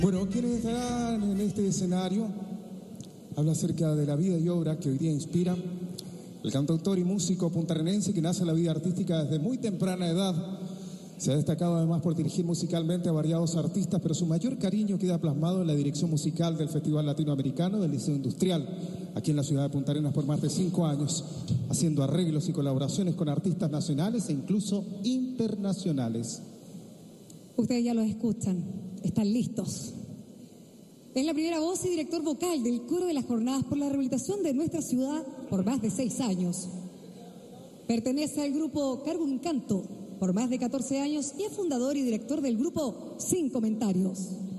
Bueno, quienes estarán en este escenario habla acerca de la vida y obra que hoy día inspira el cantautor y músico puntarenense que nace en la vida artística desde muy temprana edad. Se ha destacado además por dirigir musicalmente a variados artistas, pero su mayor cariño queda plasmado en la dirección musical del Festival Latinoamericano del Liceo Industrial, aquí en la ciudad de Punta Arenas por más de 5 años, haciendo arreglos y colaboraciones con artistas nacionales e incluso internacionales. Ustedes ya los escuchan, están listos. Es la primera voz y director vocal del coro de las Jornadas por la Rehabilitación de nuestra ciudad por más de 6 años. Pertenece al grupo Cargo Encanto por más de 14 años y es fundador y director del grupo Sin Comentarios.